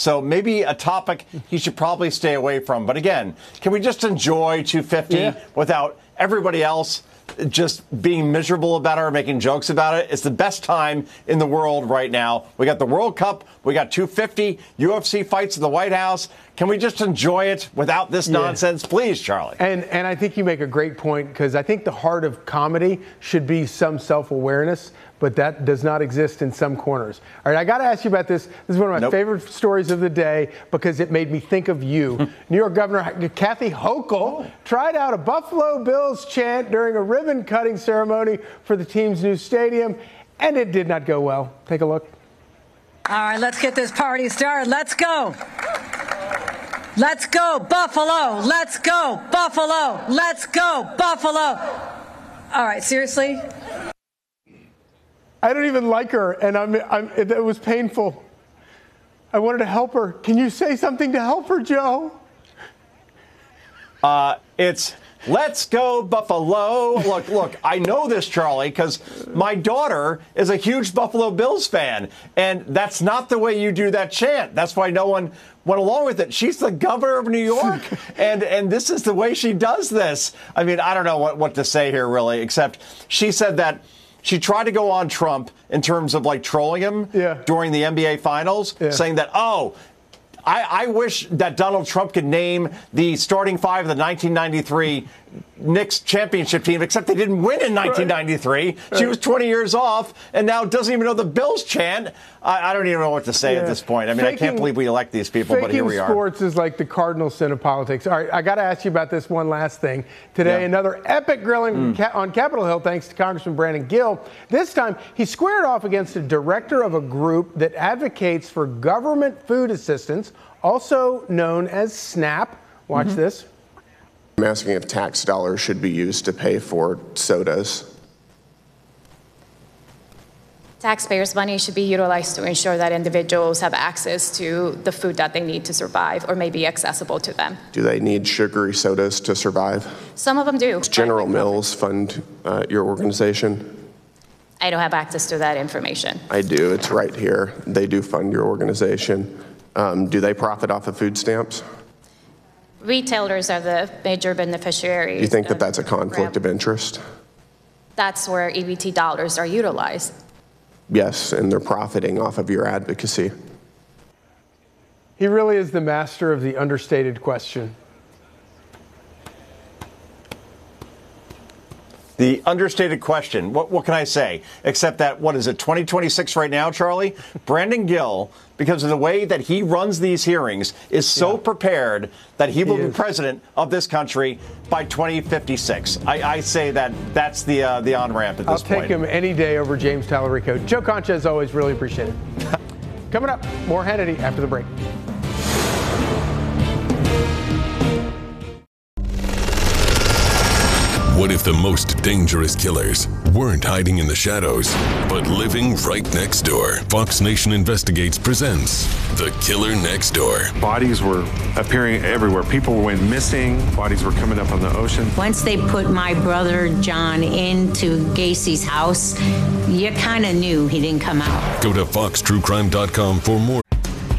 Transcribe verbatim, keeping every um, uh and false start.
So maybe a topic he should probably stay away from. But again, can we just enjoy two fifty yeah. without everybody else just being miserable about it or making jokes about it? It's the best time in the world right now. We got the World Cup. We got two fifty, U F C fights at the White House. Can we just enjoy it without this yeah. nonsense? Please, Charlie. And and I think you make a great point, because I think the heart of comedy should be some self-awareness, but that does not exist in some corners. All right, I got to ask you about this. This is one of my nope. favorite stories of the day because it made me think of you. New York Governor Kathy Hochul tried out a Buffalo Bills chant during a ribbon-cutting ceremony for the team's new stadium, and it did not go well. Take a look. All right, let's get this party started. Let's go. Let's go, Buffalo. Let's go, Buffalo. Let's go, Buffalo. All right, seriously? I don't even like her, and I'm, I'm, it, it was painful. I wanted to help her. Can you say something to help her, Joe? Uh, it's let's go, Buffalo. Look, look, I know this, Charlie, because my daughter is a huge Buffalo Bills fan, and that's not the way you do that chant. That's why no one went along with it. She's the governor of New York, and, and this is the way she does this. I mean, I don't know what, what to say here, really, except she said that she tried to go on Trump in terms of, like, trolling him yeah. during the N B A Finals, yeah. saying that, oh, I, I wish that Donald Trump could name the starting five of the nineteen ninety-three Knicks championship team, except they didn't win in nineteen ninety-three. Right. She was twenty years off and now doesn't even know the Bills chant. I, I don't even know what to say yeah. at this point. I mean, faking, I can't believe we elect these people, but here we are. Sports is like the cardinal sin of politics. All right, I got to ask you about this one last thing. Today, yeah. another epic grilling mm. on Capitol Hill thanks to Congressman Brandon Gill. This time, he squared off against a director of a group that advocates for government food assistance, also known as SNAP. Watch mm-hmm. this. I'm asking if tax dollars should be used to pay for sodas. Taxpayers' money should be utilized to ensure that individuals have access to the food that they need to survive or may be accessible to them. Do they need sugary sodas to survive? Some of them do. Does General Mills fund uh, your organization? I don't have access to that information. I do. It's right here. They do fund your organization. Um, do they profit off of food stamps? Retailers are the major beneficiaries. Do you think that that's a conflict of interest? That's where E B T dollars are utilized. Yes, and they're profiting off of your advocacy. He really is the master of the understated question. The understated question. What, what can I say? Except that, what is it, twenty twenty-six right now, Charlie? Brandon Gill, because of the way that he runs these hearings, is so yeah. prepared that he will he be president of this country by twenty fifty-six. I, I say that that's the uh, the on-ramp at this I'll point. I'll take him any day over James Tallarico. Joe Concha, as always, really appreciate it. Coming up, more Hannity after the break. What if the most dangerous killers weren't hiding in the shadows, but living right next door? Fox Nation Investigates presents The Killer Next Door. Bodies were appearing everywhere. People went missing. Bodies were coming up on the ocean. Once they put my brother John into Gacy's house, you kind of knew he didn't come out. Go to fox true crime dot com for more